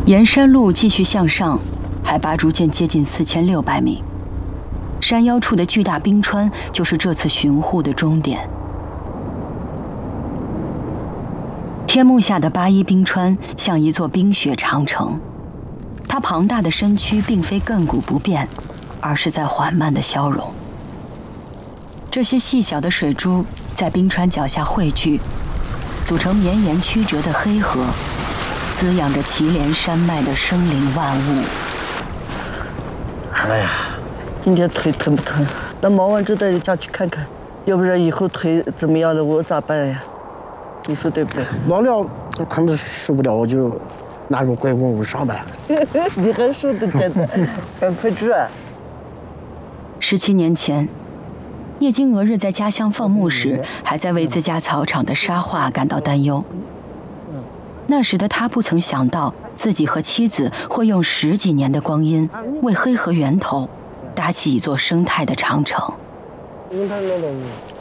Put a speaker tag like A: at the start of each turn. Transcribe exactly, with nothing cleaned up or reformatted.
A: 沿山路继续向上，海拔逐渐接近四千六百米。山腰处的巨大冰川就是这次巡护的终点。天幕下的八一冰川像一座冰雪长城，它庞大的身躯并非亘古不变，而是在缓慢地消融。这些细小的水珠在冰川脚下汇聚，组成绵延曲折的黑河，滋养着祁连山脉的生灵万物。
B: 哎呀，今天腿疼不疼？那忙完就带你家去看看，要不然以后腿怎么样了，我咋办呀？你说对不对？
C: 老了疼的受不了，我就拿个拐棍我上班。
B: 你还说得真的，赶快转。
A: 十七年前，叶金娥日在家乡放牧时，还在为自家草场的沙化感到担忧。那时的他不曾想到，自己和妻子会用十几年的光阴，为黑河源头搭起一座生态的长城。
C: 你看那个。